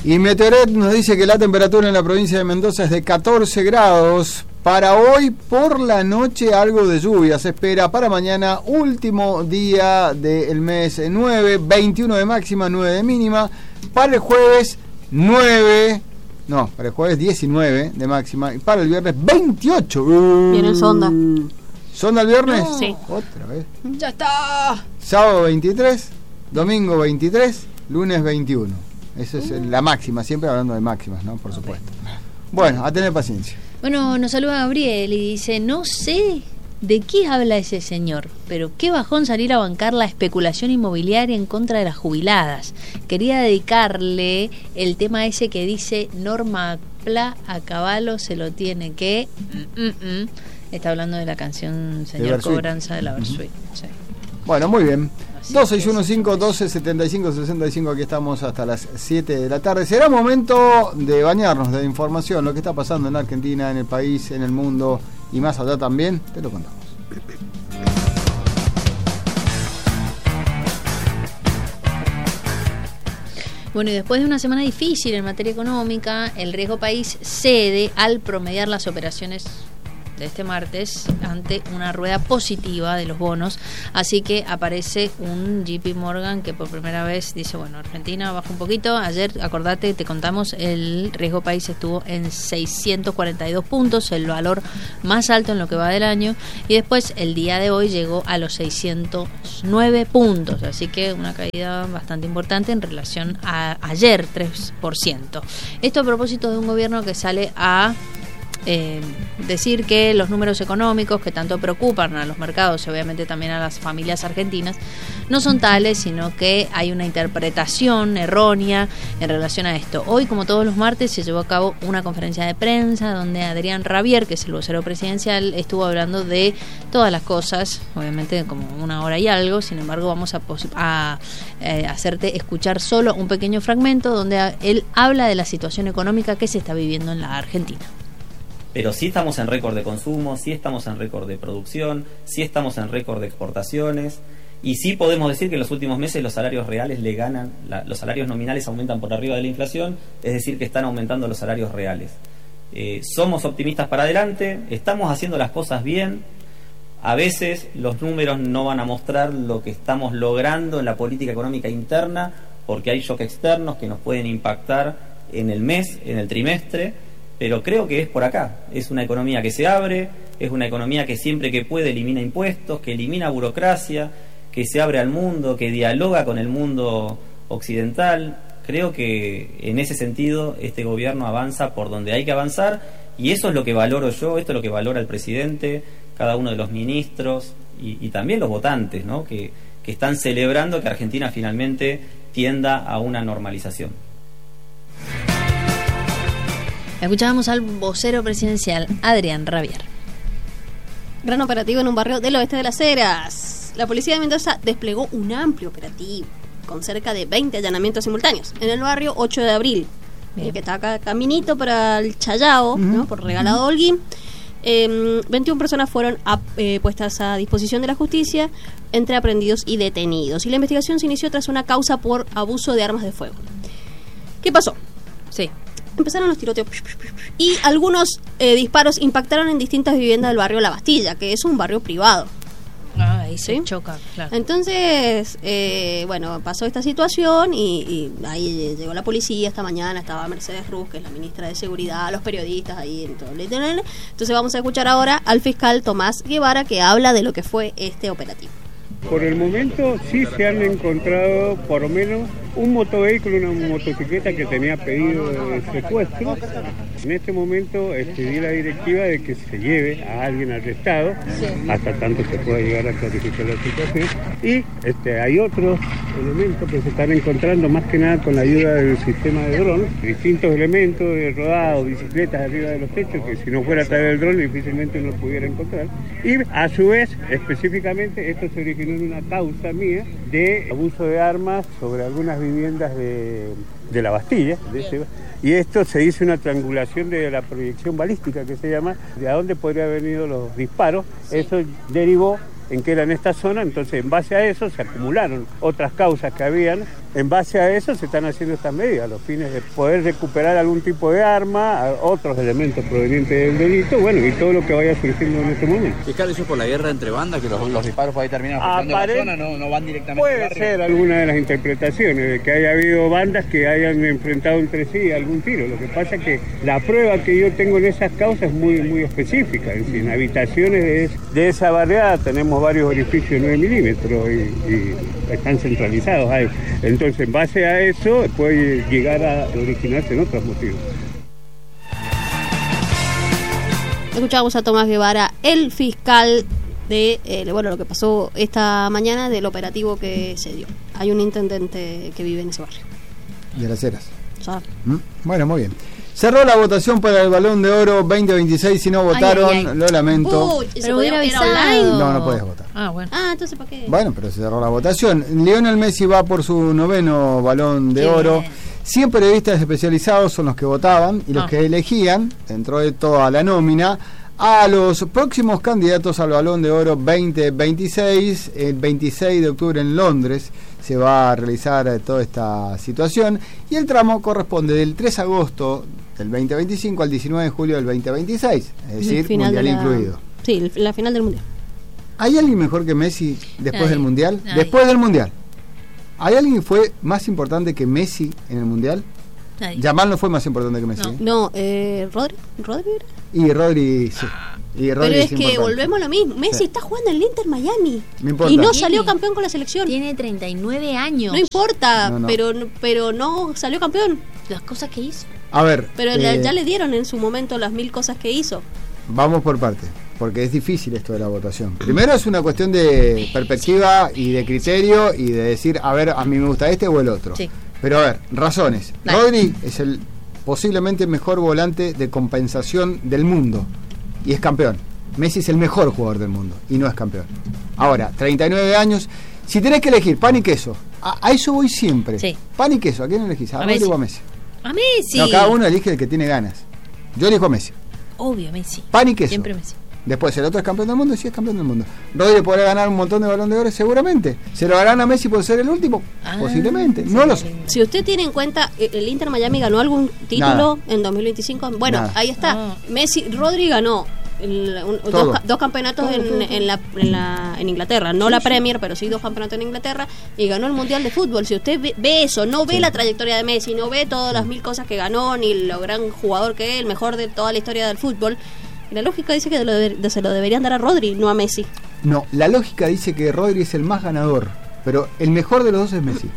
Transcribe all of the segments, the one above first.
Y Meteoret nos dice que la temperatura en la provincia de Mendoza es de 14 grados. Para hoy por la noche algo de lluvia se espera. Para mañana, último día del mes 9, 21 de máxima, 9 de mínima. Para el jueves 19 de máxima. Y para el viernes 28. Viene el sonda. ¿Sonda el viernes? No. Sí. Otra vez. Ya está. Sábado 23, domingo 23, lunes 21. Esa es la máxima, siempre hablando de máximas, ¿no? Por supuesto. Bueno, a tener paciencia. Bueno, nos saluda Gabriel y dice, no sé de qué habla ese señor, pero qué bajón salir a bancar la especulación inmobiliaria en contra de las jubiladas. Quería dedicarle el tema ese que dice Norma Pla a caballo se lo tiene que... Está hablando de la canción Señor Cobranza de la Versuit. Sí. Bueno, muy bien. 2615-1275-65, aquí estamos hasta las 7 de la tarde. Será momento de bañarnos de información, lo que está pasando en la Argentina, en el país, en el mundo y más allá también, te lo contamos. Bueno, y después de una semana difícil en materia económica, el Riesgo País cede al promediar las operaciones de este martes ante una rueda positiva de los bonos, así que aparece un JP Morgan que por primera vez dice, bueno, Argentina baja un poquito. Ayer, acordate, te contamos, el Riesgo País estuvo en 642 puntos, el valor más alto en lo que va del año, y después el día de hoy llegó a los 609 puntos, así que una caída bastante importante en relación a ayer, 3%. Esto a propósito de un gobierno que sale a decir que los números económicos que tanto preocupan a los mercados y obviamente también a las familias argentinas no son tales, sino que hay una interpretación errónea en relación a esto. Hoy, como todos los martes, se llevó a cabo una conferencia de prensa donde Adrián Rabier, que es el vocero presidencial, estuvo hablando de todas las cosas, obviamente como una hora y algo. Sin embargo, vamos a hacerte escuchar solo un pequeño fragmento donde él habla de la situación económica que se está viviendo en la Argentina. Pero sí estamos en récord de consumo, sí estamos en récord de producción, sí estamos en récord de exportaciones, y sí podemos decir que en los últimos meses los salarios reales le ganan, los salarios nominales aumentan por arriba de la inflación, es decir, que están aumentando los salarios reales. Somos optimistas para adelante, estamos haciendo las cosas bien. A veces los números no van a mostrar lo que estamos logrando en la política económica interna, porque hay shocks externos que nos pueden impactar en el mes, en el trimestre. Pero creo que es por acá. Es una economía que se abre, es una economía que siempre que puede elimina impuestos, que elimina burocracia, que se abre al mundo, que dialoga con el mundo occidental. Creo que en ese sentido este gobierno avanza por donde hay que avanzar, y eso es lo que valoro yo, esto es lo que valora el presidente, cada uno de los ministros y también los votantes, ¿no? que están celebrando que Argentina finalmente tienda a una normalización. Escuchábamos al vocero presidencial, Adrián Rabier. Gran operativo en un barrio del oeste de Las Heras. La policía de Mendoza desplegó un amplio operativo con cerca de 20 allanamientos simultáneos en el barrio 8 de abril, que está acá caminito para el Chayao, ¿no? Por Regalado Holguín. 21 personas fueron puestas a disposición de la justicia entre aprendidos y detenidos. Y la investigación se inició tras una causa por abuso de armas de fuego. ¿Qué pasó? Sí. Empezaron los tiroteos y algunos disparos impactaron en distintas viviendas del barrio La Bastilla, que es un barrio privado. Ahí se ¿sí? choca, claro. Entonces, bueno, pasó esta situación y ahí llegó la policía esta mañana, estaba Mercedes Ruz, que es la ministra de Seguridad, los periodistas ahí en todo el... Entonces vamos a escuchar ahora al fiscal Tomás Guevara, que habla de lo que fue este operativo. Por el momento sí se han encontrado por lo menos un motovehículo, una motocicleta que tenía pedido de secuestro. En este momento di la directiva de que se lleve a alguien arrestado hasta tanto se pueda llegar a clarificar la situación. Y hay otros elementos que se están encontrando más que nada con la ayuda del sistema de dron, distintos elementos de rodado, bicicletas arriba de los techos que si no fuera a traer el dron difícilmente no lo pudiera encontrar. Y a su vez, específicamente, esto se originó en una causa mía de abuso de armas sobre algunas viviendas de La Bastilla, y esto se hizo una triangulación de la proyección balística que se llama, de a dónde podrían haber venido los disparos. Eso derivó en que era en esta zona, entonces en base a eso se acumularon otras causas que habían En base a eso se están haciendo estas medidas, los fines de poder recuperar algún tipo de arma, otros elementos provenientes del delito, bueno, y todo lo que vaya surgiendo en este momento. Fiscal, eso por la guerra entre bandas, que los disparos por ahí terminan afectando a la zona, no van directamente puede al barrio. ser alguna de las interpretaciones, de que haya habido bandas que hayan enfrentado entre sí algún tiro. Lo que pasa es que la prueba que yo tengo en esas causas es muy específica. Es decir, en habitaciones de esa barriada tenemos varios orificios de 9 milímetros y están centralizados ahí. Entonces, en base a eso, puede llegar a originarse en otros motivos. Escuchamos a Tomás Guevara, el fiscal de lo que pasó esta mañana del operativo que se dio. Hay un intendente que vive en ese barrio. De Las Heras. ¿Sabes? Bueno, muy bien. Cerró la votación para el Balón de Oro 2026. Si no votaron, lo lamento. Pero hubiera avisado. No podías votar. Bueno. Entonces ¿para qué? Bueno, pero se cerró la votación. Lionel Messi va por su 9º Balón de Oro. 100 periodistas especializados son los que votaban y los que elegían, dentro de toda la nómina, a los próximos candidatos al Balón de Oro 2026. El 26 de octubre en Londres se va a realizar toda esta situación y el tramo corresponde del 3 de agosto del 2025 al 19 de julio del 2026, es decir, final mundial incluido. Sí, la final del mundial. ¿Hay alguien mejor que Messi después del mundial? Nadie. Después del mundial. ¿Hay alguien que fue más importante que Messi en el mundial? Nadie. Yamal no fue más importante que Messi. No, ¿Rodri era? Y Rodri, sí. Y Rodri Pero es que importante. volvemos a lo mismo. Messi Sí. está jugando en el Inter Miami. No importa. Y no salió campeón con la selección. Tiene 39 años. No importa, No. pero no salió campeón. Las cosas que hizo. A ver, Pero ya le dieron en su momento las 1000 cosas que hizo. vamos por partes, porque es difícil esto de la votación. Primero es una cuestión de perspectiva y de criterio y de decir, a ver, a mí me gusta este o el otro. Sí. Pero a ver, razones. Dale. Rodri es el posiblemente mejor volante de compensación del mundo y es campeón. Messi es el mejor jugador del mundo y no es campeón. Ahora, 39 años. Si tenés que elegir pan y queso, a eso voy siempre. Sí. Pan y queso, ¿a quién elegís? ¿A Rodri o a Messi? A Messi. No, cada uno elige el que tiene ganas. Yo elijo a Messi. Obvio, Messi. Pan y queso. Siempre Messi. Después, el otro es campeón del mundo, sí es campeón del mundo. Rodri podrá ganar un montón de Balón de Oro, seguramente. ¿Se lo harán a Messi por ser el último? Posiblemente, no lo sé. Si usted tiene en cuenta, el Inter Miami ganó algún título en 2025. Bueno, Nada. ahí está. Rodri ganó dos campeonatos en Inglaterra. No la Premier, pero sí 2 campeonatos en Inglaterra. Y ganó el Mundial de Fútbol. Si usted ve eso, no ve la trayectoria de Messi, no ve todas las 1000 cosas que ganó, ni lo gran jugador que es, el mejor de toda la historia del fútbol. La lógica dice que se lo deberían dar a Rodri, no a Messi. No, la lógica dice que Rodri es el más ganador, pero el mejor de los dos es Messi.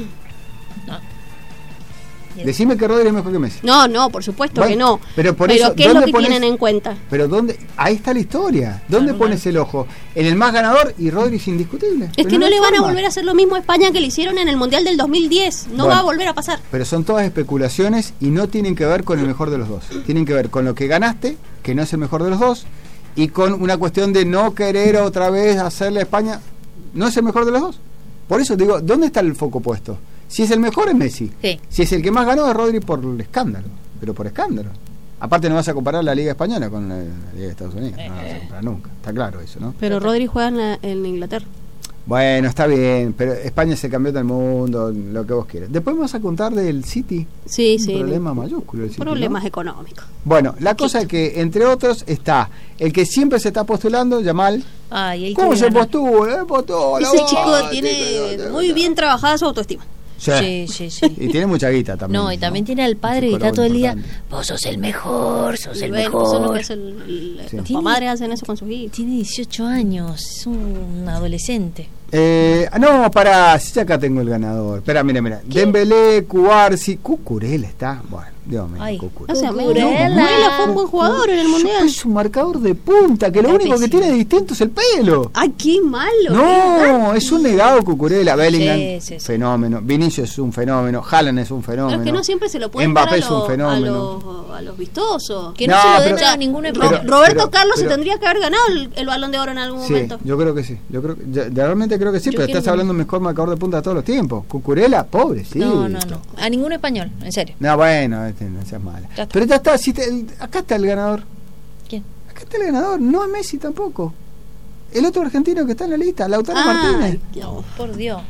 Decime que Rodri es mejor que Messi. No, por supuesto Bueno, que no. pero por ¿qué eso, es lo ¿dónde que pones- tienen en cuenta? Pero ¿dónde? Ahí está la historia. ¿Dónde pones el ojo? En el más ganador y Rodri es indiscutible. Es Pero que no hay le van a forma. volver a hacer lo mismo a España que le hicieron en el Mundial del 2010. No Bueno. va a volver a pasar. Pero son todas especulaciones y no tienen que ver con el mejor de los dos. Tienen que ver con lo que ganaste, que no es el mejor de los dos, y con una cuestión de no querer otra vez hacerle a España. No es el mejor de los dos. Por eso digo, ¿dónde está el foco puesto? Si es el mejor es Messi. Sí. Si es el que más ganó es Rodri por el escándalo. Pero por escándalo. Aparte no vas a comparar la Liga Española con la Liga de Estados Unidos. No la vas a comparar nunca. Está claro eso, ¿no? Pero Rodri juega en Inglaterra. Bueno, está bien, pero España es el campeón del mundo, lo que vos quieras. Después me vas a contar del City. Sí, Un sí. problema mayúsculo el City, Problemas ¿no? económicos. Bueno, la cosa es que, entre otros, está el que siempre se está postulando, Yamal. Ay, ahí ¿Cómo tuve se ganas. postula? Postula, Ese va, chico tiene muy bien trabajada su autoestima. Sí, sí, sí. Y tiene mucha guita también. No, y también tiene al padre y Un está todo el día. psicólogo Vos sos el mejor, sos el Bueno, eso es lo que mejor. es Sí. los padres hacen eso con sus hijos. Tiene 18 años, es un adolescente. No, pará, si acá tengo el ganador. Espera, mira. Dembélé, Cubarsi, Cucurella está. Bueno, Dios mío, Ay, Cucurella. O sea, Cucurella. Cucurella fue un buen jugador en el Mundial. Es un marcador de punta, que lo único que tiene distinto es el pelo. ¡Ay, qué malo! No, es un negado Cucurella. Bellingham, Sí. fenómeno. Vinicius es un fenómeno. Haaland es un fenómeno. Pero es que no siempre se lo pueden Mbappé dar es un fenómeno. a los vistosos. Que no, No, se lo pero- den a ningún pero- equipo. Roberto Carlos pero- se tendría que haber ganado el Balón de Oro en algún Sí, momento. yo creo que sí. Realmente creo que sí, Yo pero quiero estás hablando de mejor marcador de punta de todos los tiempos. Cucurella, pobre, sí. No. A ningún español, en serio. No, bueno, no seas mala. Ya está. Pero ya está, acá está el ganador. ¿Quién? Acá está el ganador, no es Messi tampoco. El otro argentino que está en la lista, Lautaro Martínez. No, por Dios.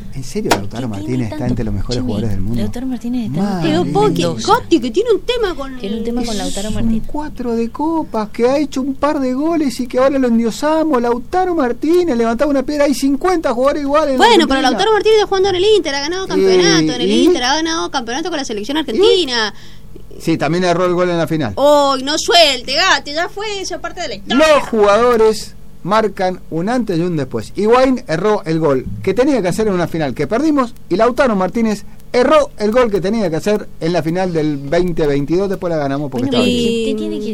¿En serio Lautaro Martínez está entre los mejores jugadores del mundo? Lautaro Martínez está Pero Gotti, que tiene un tema con... Tiene un tema con Lautaro Martínez. 4 de copas, que ha hecho un par de goles y que ahora lo endiosamos. Lautaro Martínez levantaba una piedra, hay 50 jugadores iguales. Bueno, pero Lautaro Martínez está jugando en el Inter, ha ganado campeonato en el Inter, ha ganado campeonato con la selección argentina. Sí, también erró el gol en la final. ¡Oh, no suelte, Gatti! Ya fue esa parte de la historia. Los jugadores marcan un antes y un después. Higuaín erró el gol que tenía que hacer en una final que perdimos, y Lautaro Martínez erró el gol que tenía que hacer en la final del 2022, después la ganamos porque estaba y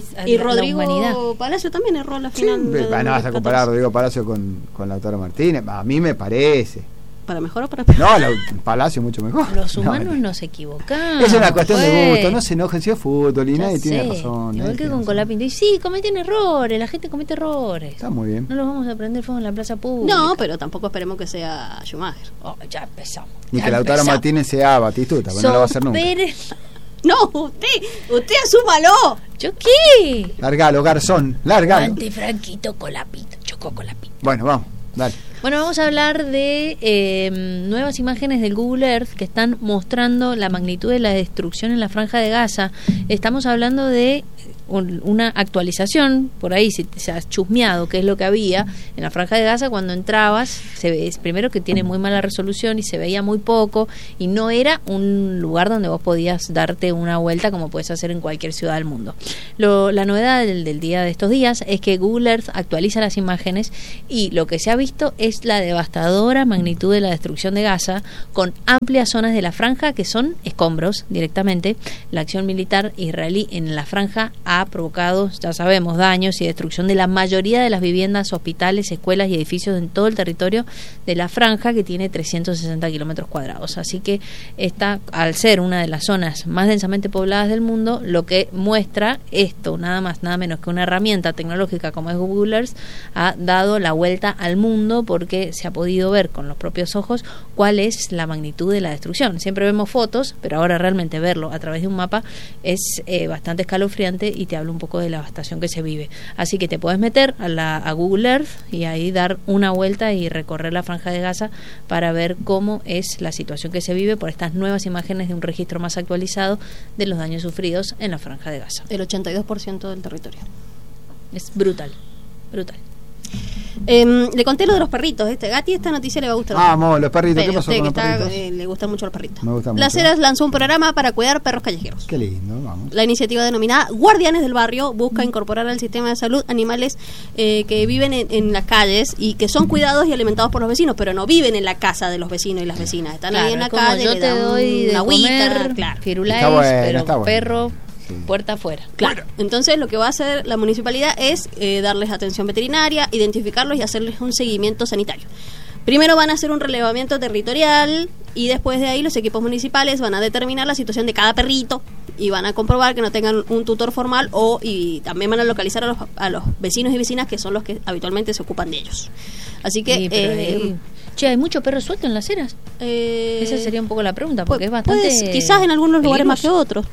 Rodrigo Palacio también erró la final. Sí, vas a comparar a Rodrigo Palacio con Lautaro Martínez. A mí me parece. ¿Para mejor o para peor? No, Palacio mucho mejor. Los humanos nos equivocamos. Es una cuestión de gusto, no se enojen, si es fútbol y nadie tiene razón. Igual que con Colapinto. Y sí, cometen errores, la gente comete errores. Está muy bien. No los vamos a prender fuego en la plaza pública. No, pero tampoco esperemos que sea Schumacher. Ya empezamos. Ni que Lautaro Martínez sea Batistuta, porque no lo va a hacer nunca. No, usted asúmalo. ¿Yo qué? Largalo, Garzón, largalo. Ante Franquito Colapinto, chocó Colapinto. Bueno, vamos, dale. Bueno, vamos a hablar de nuevas imágenes del Google Earth que están mostrando la magnitud de la destrucción en la Franja de Gaza. Estamos hablando de una actualización, por ahí si se ha chusmeado qué es lo que había en la Franja de Gaza. Cuando entrabas, se ve, primero que tiene muy mala resolución y se veía muy poco, y no era un lugar donde vos podías darte una vuelta como puedes hacer en cualquier ciudad del mundo. La novedad del día de estos días es que Google Earth actualiza las imágenes, y lo que se ha visto es la devastadora magnitud de la destrucción de Gaza, con amplias zonas de la franja que son escombros directamente. La acción militar israelí en la franja ha provocado, ya sabemos, daños y destrucción de la mayoría de las viviendas, hospitales, escuelas y edificios en todo el territorio de la franja, que tiene 360 kilómetros cuadrados. Así que esta, al ser una de las zonas más densamente pobladas del mundo, lo que muestra esto, nada más, nada menos que una herramienta tecnológica como es Google Earth, ha dado la vuelta al mundo, porque se ha podido ver con los propios ojos cuál es la magnitud de la destrucción. Siempre vemos fotos, pero ahora realmente verlo a través de un mapa es bastante escalofriante, y te habla un poco de la devastación que se vive. Así que te puedes meter a Google Earth y ahí dar una vuelta y recorrer la Franja de Gaza para ver cómo es la situación que se vive por estas nuevas imágenes de un registro más actualizado de los daños sufridos en la Franja de Gaza. El 82% del territorio. Es brutal, brutal. Le conté lo de los perritos. Gatti, esta noticia le va a gustar. Vamos, los perritos. ¿Qué pasó con los perritos? Le gustan mucho los perritos. Me gusta mucho. Las Heras lanzó un programa para cuidar perros callejeros. Qué lindo, vamos. La iniciativa denominada Guardianes del Barrio busca incorporar al sistema de salud animales que viven en las calles y que son cuidados y alimentados por los vecinos, pero no viven en la casa de los vecinos y las vecinas. Están ahí en la calle, yo le te dan doy de una agüita, comer, claro. Firulais, bueno, pero perro... Sí. Puerta afuera. Claro. Entonces lo que va a hacer la municipalidad es darles atención veterinaria, identificarlos y hacerles un seguimiento sanitario. Primero van a hacer un relevamiento territorial, y después de ahí los equipos municipales van a determinar la situación de cada perrito y van a comprobar que no tengan un tutor formal, y también van a localizar a los vecinos y vecinas, que son los que habitualmente se ocupan de ellos. Así que... Che, ¿hay mucho perro suelto en las Heras? Esa sería un poco la pregunta, porque es bastante... quizás en algunos lugares peligroso. más que otros.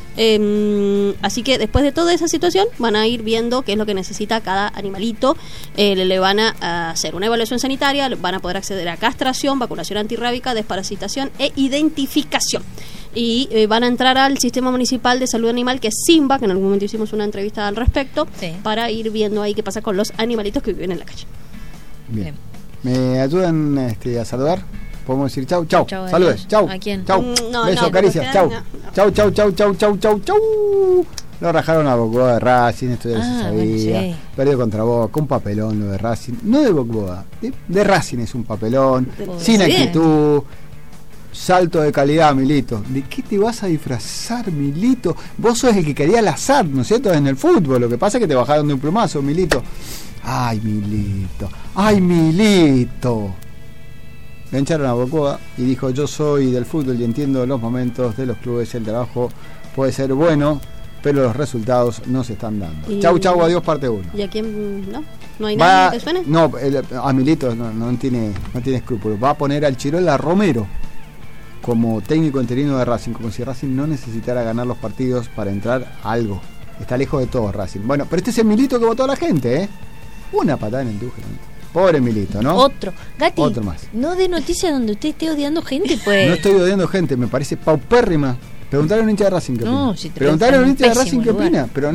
Así que después de toda esa situación van a ir viendo qué es lo que necesita cada animalito. Le van a hacer una evaluación sanitaria, van a poder acceder a castración, vacunación antirrábica, desparasitación e identificación. Y van a entrar al sistema municipal de salud animal, que es SIMBA, que en algún momento hicimos una entrevista al respecto, sí, para ir viendo ahí qué pasa con los animalitos que viven en la calle. Bien. ¿Me ayudan a saludar? ¿Podemos decir chau? Chau. Saludes. Chau. ¿A quién? Chau. Besos, caricias. Chau. Chau, chau, chau, chau, chau, chau, chau. Lo rajaron a Boca de Racing, esto ya se sabía. Sí. Perdió contra Boca, un papelón lo de Racing. No de Boca, de Racing es un papelón. Sin actitud. Salto de calidad, Milito. ¿De qué te vas a disfrazar, Milito? Vos sos el que quería el azar, ¿no es cierto? En el fútbol. Lo que pasa es que te bajaron de un plumazo, Milito. Ay, Milito. Ay, Milito. Le hincharon a Bocoa y dijo: yo soy del fútbol y entiendo los momentos de los clubes, el trabajo puede ser bueno, pero los resultados no se están dando. Chau, chau, adiós, parte 1. ¿Y a quién no? ¿No hay nadie que suene? No, a Milito no tiene escrúpulos. Va a poner al Chirola Romero como técnico interino de Racing, como si Racing no necesitara ganar los partidos para entrar a algo. Está lejos de todo Racing. Bueno, pero este es el Milito que votó a la gente, ¿eh? Una patada en el tuje. Pobre Milito, ¿no? Otro. Gati, otro más. No de noticias donde usted esté odiando gente, pues. No estoy odiando gente, me parece paupérrima. Preguntarle a un hincha de Racing qué opina. Si preguntarle a un hincha de Racing qué opina, pero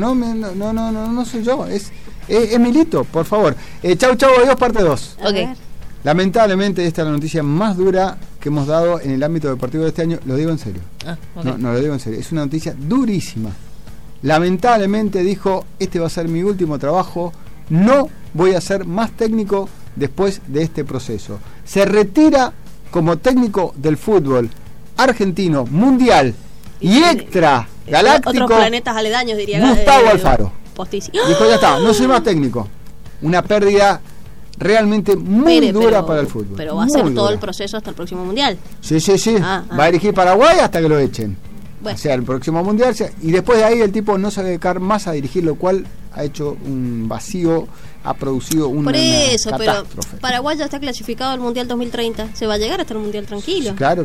no soy yo, es Milito, por favor. Chau, adiós, parte 2. Ok. Lamentablemente esta es la noticia más dura que hemos dado en el ámbito deportivo de este año, lo digo en serio. Okay. No lo digo en serio, es una noticia durísima. Lamentablemente dijo, este va a ser mi último trabajo, no voy a ser más técnico después de este proceso. Se retira como técnico del fútbol argentino, mundial y extra galáctico. Otros planetas aledaños, diría Gustavo Alfaro. Postici. Dijo, ya está, no soy más técnico. Una pérdida realmente muy dura para el fútbol. Pero va a ser todo el proceso hasta el próximo mundial. Sí. Va a dirigir Paraguay hasta que lo echen. Bueno. O sea, el próximo mundial. Y después de ahí el tipo no se va a dedicar más a dirigir, lo cual ha hecho un vacío, ha producido una catástrofe. Pero Paraguay ya está clasificado al Mundial 2030. Se va a llegar hasta el Mundial tranquilo. Claro.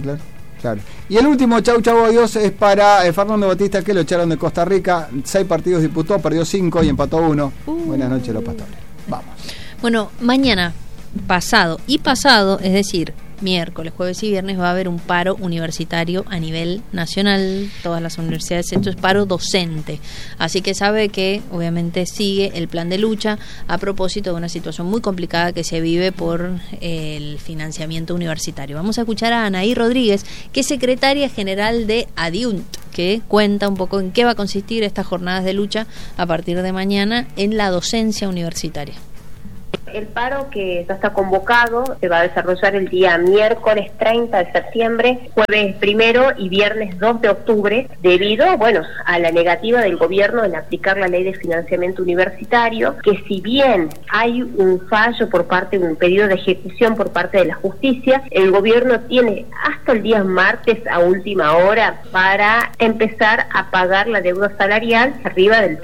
Y el último chau adiós es para Fernando Batista, que lo echaron de Costa Rica. 6 partidos disputó, perdió 5 y empató 1. Buenas noches, los pastores. Vamos. Bueno, mañana, pasado, es decir, miércoles, jueves y viernes, va a haber un paro universitario a nivel nacional, todas las universidades, esto es paro docente. Así que sabe que obviamente sigue el plan de lucha a propósito de una situación muy complicada que se vive por el financiamiento universitario. Vamos a escuchar a Anaí Rodríguez, que es secretaria general de ADIUNT, que cuenta un poco en qué va a consistir estas jornadas de lucha a partir de mañana en la docencia universitaria. El paro que ya está convocado se va a desarrollar el día miércoles 30 de septiembre, jueves 1 y viernes 2 de octubre, debido, a la negativa del gobierno en aplicar la ley de financiamiento universitario, que si bien hay un fallo por parte de un pedido de ejecución por parte de la justicia, el gobierno tiene hasta el día martes a última hora para empezar a pagar la deuda salarial arriba del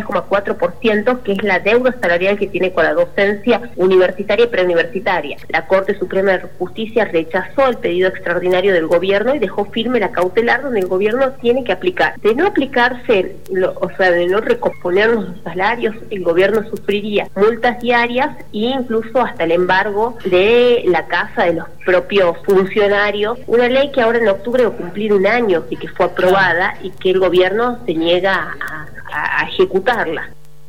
33,4%, que es la deuda salarial que tiene con la docencia universitaria y preuniversitaria. La Corte Suprema de Justicia rechazó el pedido extraordinario del gobierno y dejó firme la cautelar donde el gobierno tiene que aplicar. De no aplicarse, de no recomponer los salarios, el gobierno sufriría multas diarias e incluso hasta el embargo de la casa de los propios funcionarios, una ley que ahora en octubre va a cumplir un año y que fue aprobada y que el gobierno se niega a ejecutarla.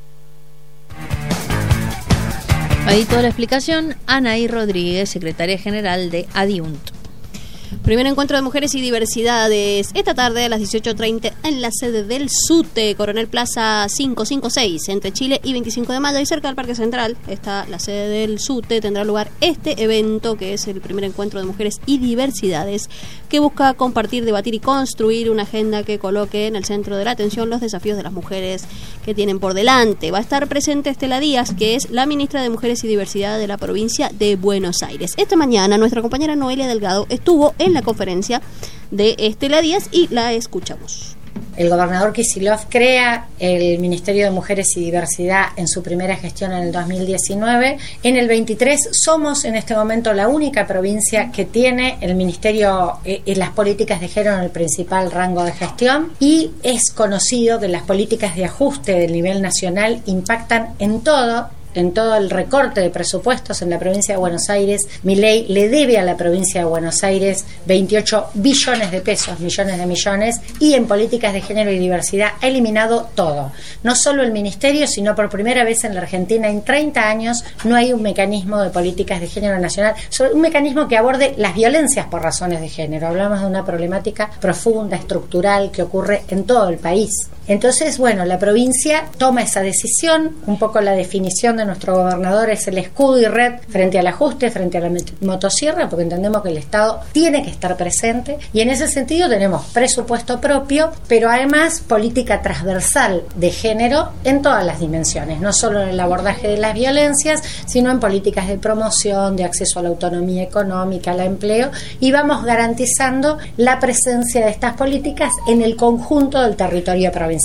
Ahí toda la explicación, Anaí Rodríguez, secretaria general de ADIUNT. Primer encuentro de mujeres y diversidades esta tarde a las 18:30 en la sede del SUTE, Coronel Plaza 556, entre Chile y 25 de mayo, y cerca del Parque Central está la sede del SUTE. Tendrá lugar este evento, que es el primer encuentro de mujeres y diversidades, que busca compartir, debatir y construir una agenda que coloque en el centro de la atención los desafíos de las mujeres que tienen por delante. Va a estar presente Estela Díaz, que es la ministra de Mujeres y Diversidad de la provincia de Buenos Aires. Esta mañana nuestra compañera Noelia Delgado estuvo en la conferencia de Estela Díaz y la escuchamos. El gobernador Kicillof crea el Ministerio de Mujeres y Diversidad en su primera gestión en el 2019. En el 23 somos en este momento la única provincia que tiene el Ministerio y las políticas de género en el principal rango de gestión, y es conocido que las políticas de ajuste del nivel nacional impactan en todo el recorte de presupuestos en la provincia de Buenos Aires. Milei le debe a la provincia de Buenos Aires 28 billones de pesos, millones de millones, y en políticas de género y diversidad ha eliminado todo. No solo el ministerio, sino por primera vez en la Argentina en 30 años no hay un mecanismo de políticas de género nacional, un mecanismo que aborde las violencias por razones de género. Hablamos de una problemática profunda, estructural, que ocurre en todo el país. Entonces, la provincia toma esa decisión. Un poco la definición de nuestro gobernador es el escudo y red frente al ajuste, frente a la motosierra, porque entendemos que el Estado tiene que estar presente, y en ese sentido tenemos presupuesto propio, pero además política transversal de género en todas las dimensiones, no solo en el abordaje de las violencias, sino en políticas de promoción, de acceso a la autonomía económica, al empleo, y vamos garantizando la presencia de estas políticas en el conjunto del territorio provincial.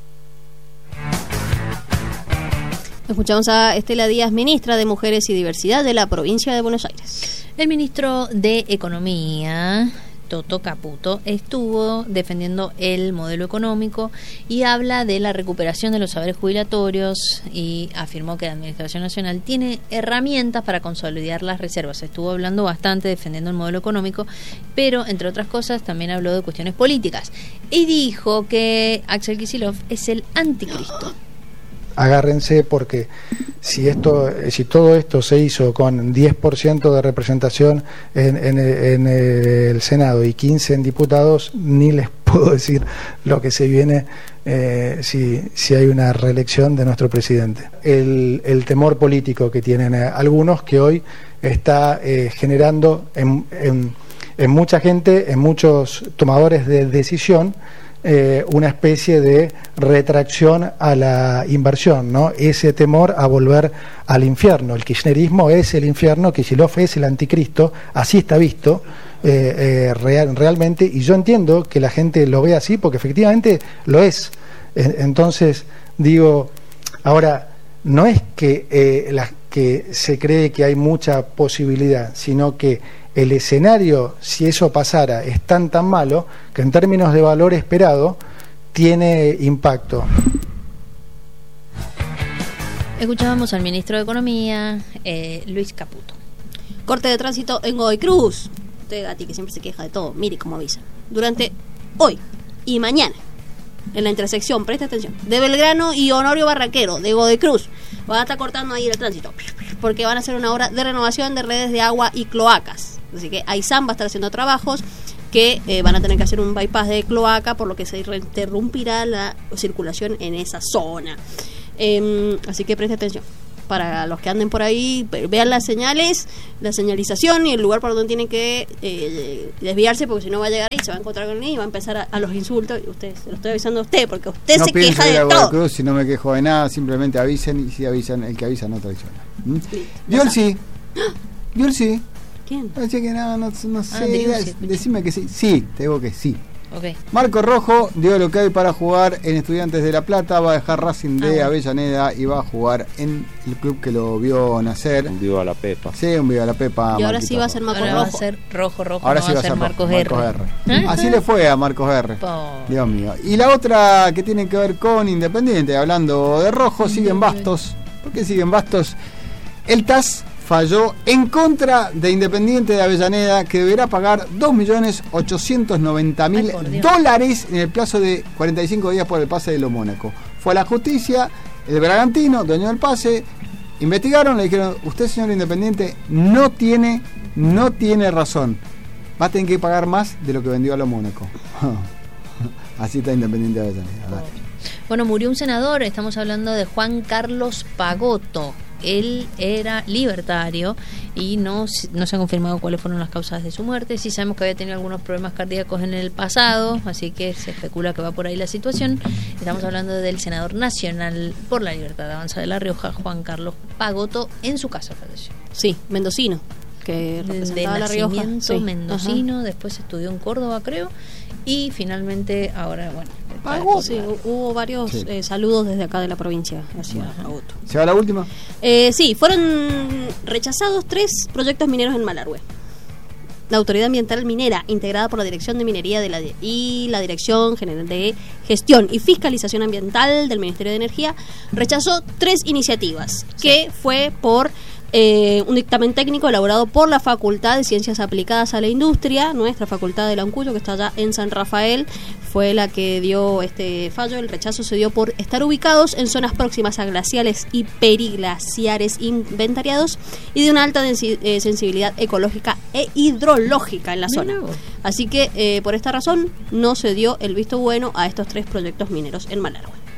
Escuchamos a Estela Díaz, ministra de Mujeres y Diversidad de la provincia de Buenos Aires. El ministro de Economía Toto Caputo, estuvo defendiendo el modelo económico y habla de la recuperación de los saberes jubilatorios y afirmó que la Administración Nacional tiene herramientas para consolidar las reservas. Estuvo hablando bastante defendiendo el modelo económico, pero entre otras cosas también habló de cuestiones políticas y dijo que Axel Kicillof es el anticristo. Agárrense porque si todo esto se hizo con 10% de representación en el Senado y 15 en diputados, ni les puedo decir lo que se viene si hay una reelección de nuestro presidente. El temor político que tienen algunos, que hoy está generando en mucha gente, en muchos tomadores de decisión, una especie de retracción a la inversión, ¿no? Ese temor a volver al infierno. El kirchnerismo es el infierno, Kicillof es el anticristo, así está visto realmente, y yo entiendo que la gente lo ve así porque efectivamente lo es. Entonces digo, ahora no es que se cree que hay mucha posibilidad, sino que el escenario, si eso pasara, es tan malo que en términos de valor esperado tiene impacto. Escuchábamos al ministro de Economía, Luis Caputo. Corte de tránsito en Godoy Cruz. Usted, Gati, que siempre se queja de todo, mire cómo avisa. Durante hoy y mañana, en la intersección, preste atención, de Belgrano y Honorio Barranquero, de Godoy Cruz, van a estar cortando ahí el tránsito, porque van a hacer una obra de renovación de redes de agua y cloacas. Así que Aysán va a estar haciendo trabajos que van a tener que hacer un bypass de cloaca, por lo que se interrumpirá la circulación en esa zona. Así que preste atención. Para los que anden por ahí, vean las señales, la señalización y el lugar por donde tienen que desviarse, porque si no va a llegar ahí, se va a encontrar con él y va a empezar a los insultos. Y usted, se lo estoy avisando a usted, porque usted no se queja de todo. Cruz, si no me quejo de nada, simplemente avisen, y si avisan, el que avisa no traiciona. Dio el sí. Dio el sí. ¿Quién? Parece que no sé. Decime que sí. Sí, te digo que sí. Okay. Marco Rojo dio el ok para jugar en Estudiantes de La Plata, va a dejar Racing de Avellaneda y va a jugar en el club que lo vio nacer. Un viva la Pepa. Sí, un viva la Pepa. Y ahora sí va a ser Marco Rojo. Va a ser rojo, ahora no sí va a ser Marcos R. Así le fue a Marcos R. Dios mío. Y la otra que tiene que ver con Independiente, hablando de rojo, siguen Bastos. ¿Por qué siguen Bastos? El TAS falló en contra de Independiente de Avellaneda, que deberá pagar $2.890.000 en el plazo de 45 días por el pase de lo Mónaco. Fue a la justicia, el Bragantino, dueño del pase, investigaron, le dijeron, usted, señor Independiente, no tiene razón, va a tener que pagar más de lo que vendió a lo Mónaco. Así está Independiente de Avellaneda. Bueno, murió un senador, estamos hablando de Juan Carlos Pagotto. Él era libertario y no se han confirmado cuáles fueron las causas de su muerte. Sí sabemos que había tenido algunos problemas cardíacos en el pasado, así que se especula que va por ahí la situación. Estamos hablando del senador nacional por la libertad de Avanza de La Rioja, Juan Carlos Pagotto, en su casa falleció. Sí, mendocino, que representaba a La Rioja. Sí. Mendocino, después estudió en Córdoba, creo, y finalmente ahora, bueno, sí, hubo varios saludos desde acá de la provincia hacia Pagotto. ¿Se va la última? Sí, fueron rechazados 3 proyectos mineros en Malargüe. La Autoridad Ambiental Minera, integrada por la Dirección de Minería y la Dirección General de Gestión y Fiscalización Ambiental del Ministerio de Energía, rechazó 3 iniciativas, que fue por un dictamen técnico elaborado por la Facultad de Ciencias Aplicadas a la Industria, nuestra facultad de Lancuyo, que está allá en San Rafael, fue la que dio este fallo. El rechazo se dio por estar ubicados en zonas próximas a glaciares y periglaciares inventariados y de una alta sensibilidad ecológica e hidrológica en la zona. Así que por esta razón no se dio el visto bueno a estos 3 proyectos mineros en Malargüe.